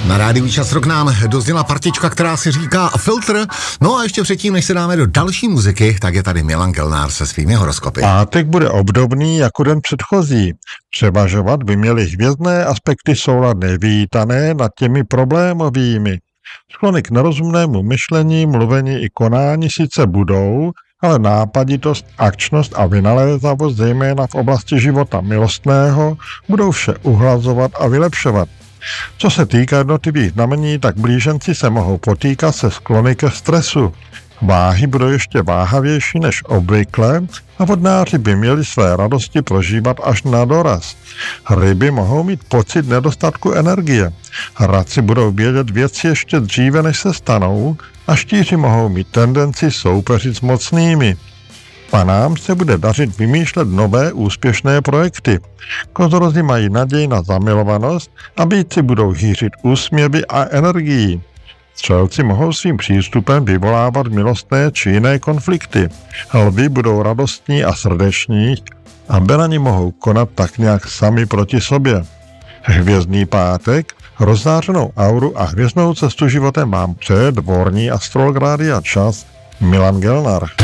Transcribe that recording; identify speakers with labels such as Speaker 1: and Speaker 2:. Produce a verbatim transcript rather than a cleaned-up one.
Speaker 1: Na rádiu Čas Rock nám dozněla partička, která si říká Filtr. No a ještě předtím, než se dáme do další muziky, tak je tady Milan Gelnár se svými horoskopy.
Speaker 2: Pátek bude obdobný jako den předchozí. Převažovat by měly hvězdné aspekty souladné vítané nad těmi problémovými. Sklony k nerozumnému myšlení, mluvení i konání sice budou, ale nápaditost, akčnost a vynalézavost, zejména v oblasti života milostného, budou vše uhlazovat a vylepšovat. Co se týká jednotlivých znamení, tak blíženci se mohou potýkat se sklony ke stresu. Váhy budou ještě váhavější než obvykle a vodnáři by měli své radosti prožívat až na doraz. Ryby mohou mít pocit nedostatku energie. Radci budou vědět věci ještě dříve, než se stanou, a štíři mohou mít tendenci soupeřit s mocnými. Panám se bude dařit vymýšlet nové úspěšné projekty. Kozorozi mají naději na zamilovanost a býci budou hýřit úsměvy a energií. Střelci mohou svým přístupem vyvolávat milostné či jiné konflikty. Lvi budou radostní a srdeční a berani mohou konat tak nějak sami proti sobě. Hvězdný pátek, rozzářenou auru a hvězdnou cestu životem vám přeje dvorní astrolog Rádia Čas Milan Gelnár.